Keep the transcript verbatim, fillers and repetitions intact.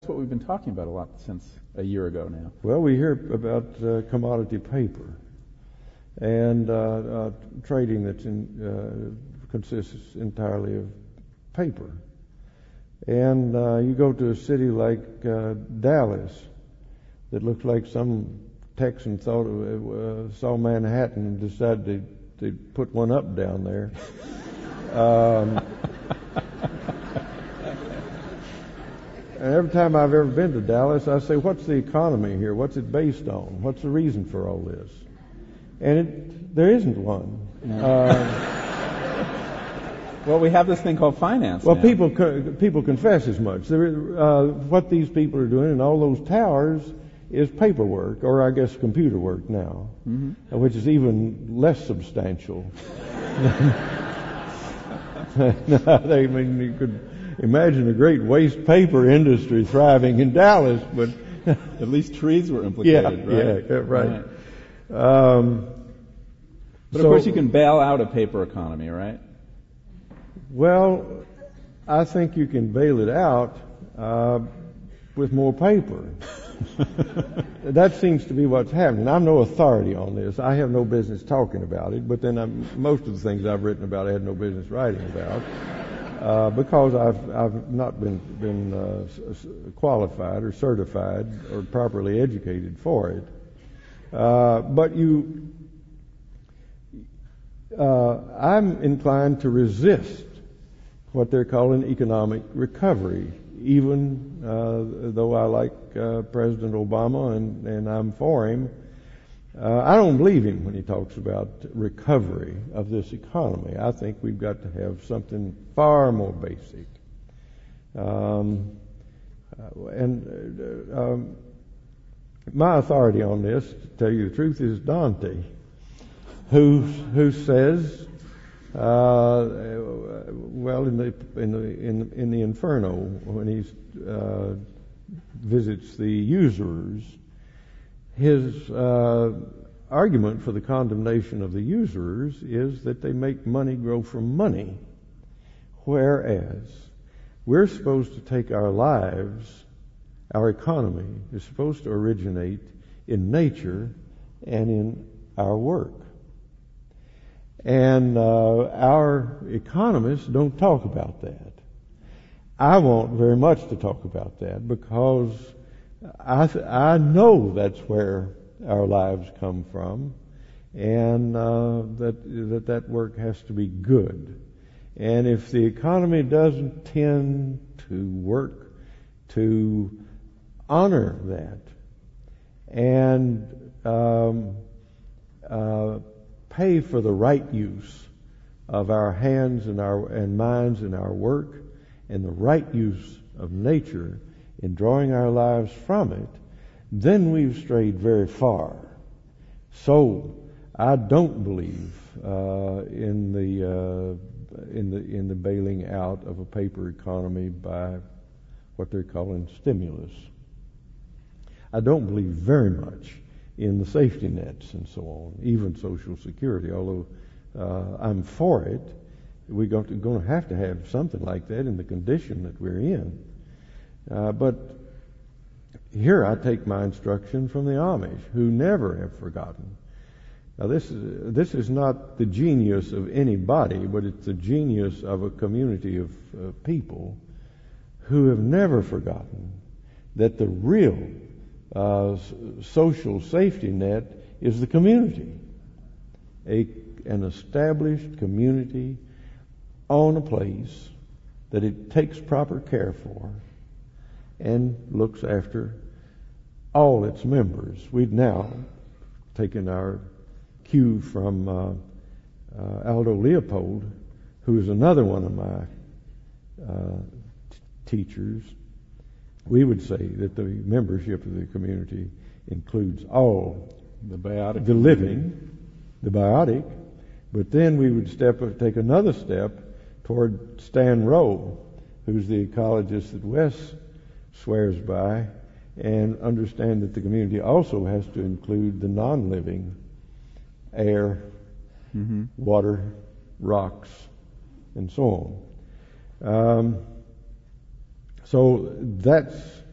what we've been talking about a lot since a year ago now. Well, we hear about uh, commodity paper and uh, uh, trading that uh, consists entirely of paper. And uh, you go to a city like uh, Dallas that looks like some Texan thought of, uh, saw Manhattan and decided to, to put one up down there. um, and every time I've ever been to Dallas, I say, what's the economy here? What's it based on? What's the reason for all this? And it, there isn't one. Yeah. Uh, Well, we have this thing called finance. Well, now. people people confess as much. There, uh, what these people are doing in all those towers is paperwork, or I guess computer work now, mm-hmm. which is even less substantial. I mean, you could imagine a great waste paper industry thriving in Dallas, but at least trees were implicated, yeah, right? Yeah, right. right. Um, but so, of course, you can bail out a paper economy, right? Well, I think you can bail it out uh, with more paper. That seems to be what's happening. I'm no authority on this. I have no business talking about it, but then I'm, most of the things I've written about I had no business writing about uh, because I've I've not been been uh, qualified or certified or properly educated for it. Uh, but you, uh, I'm inclined to resist what they're calling economic recovery, even uh, though I like uh, President Obama and, and I'm for him. Uh, I don't believe him when he talks about recovery of this economy. I think we've got to have something far more basic. Um, and uh, um, my authority on this, to tell you the truth, is Dante, who who says, Uh, well, in the in the in, in the Inferno, when he uh, visits the usurers, his uh, argument for the condemnation of the usurers is that they make money grow from money, whereas we're supposed to take our lives, our economy is supposed to originate in nature and in our work. And uh, our economists don't talk about that. I want very much to talk about that because I th- I know that's where our lives come from, and uh, that that that work has to be good. And if the economy doesn't tend to work to honor that and um, uh, pay for the right use of our hands and our and minds and our work and the right use of nature in drawing our lives from it, then we've strayed very far. So I don't believe uh, in the uh, in the in the bailing out of a paper economy by what they're calling stimulus. I don't believe very much in the safety nets and so on, even Social Security, although uh, I'm for it. We're going to have to have something like that in the condition that we're in. Uh, but here I take my instruction from the Amish, who never have forgotten. Now this is, this is not the genius of anybody, but it's the genius of a community of uh, people who have never forgotten that the real Uh, social safety net is the community, a an established community on a place that it takes proper care for and looks after all its members. We've now taken our cue from uh, uh, Aldo Leopold, who is another one of my uh, t- teachers. We would say that the membership of the community includes all the biotic, the living, the biotic, but then we would step take another step toward Stan Rowe, who's the ecologist that Wes swears by, and understand that the community also has to include the non-living air, mm-hmm. water, rocks, and so on. Um, So that's